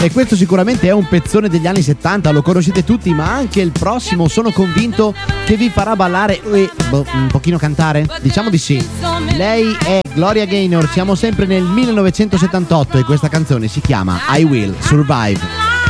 E questo sicuramente è un pezzone degli anni 70, lo conoscete tutti, ma anche il prossimo sono convinto che vi farà ballare e un pochino cantare? Diciamo di sì. Lei è Gloria Gaynor, siamo sempre nel 1978 e questa canzone si chiama I Will Survive.